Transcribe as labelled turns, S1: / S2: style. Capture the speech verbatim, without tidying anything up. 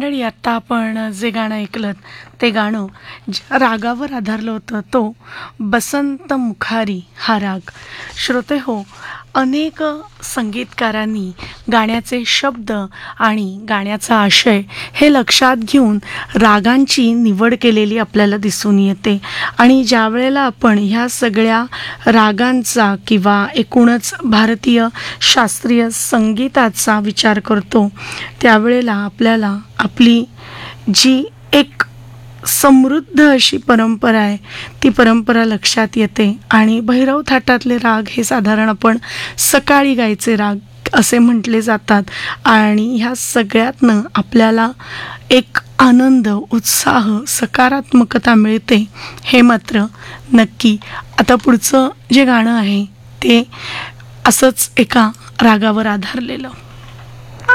S1: मंडळी, आत्ता आपण जे गाणं ऐकलं ते गाणं ज्या रागावर आधारलं होतं तो बसंत मुखारी हा राग. श्रोते हो, अनेक संगीतकारांनी गाण्याचे शब्द आणि गाण्याचा आशय हे लक्षात घेऊन रागांची निवड केलेली आपल्याला दिसून येते. आणि ज्या वेळेला आपण ह्या सगळ्या रागांचा किंवा एकूणच भारतीय शास्त्रीय संगीताचा विचार करतो त्यावेळेला आपल्याला आपली जी एक समृद्ध अशी परंपरा आहे ती परंपरा लक्षात येते. आणि भैरव थाटातले राग हे साधारण आपण सकाळी गायचे राग असे म्हटले जातात. आणि ह्या सगळ्यातनं आपल्याला एक आनंद, उत्साह, सकारात्मकता मिळते हे मात्र नक्की. आता पुढचं जे गाणं आहे ते असंच एका रागावर आधारलेलं.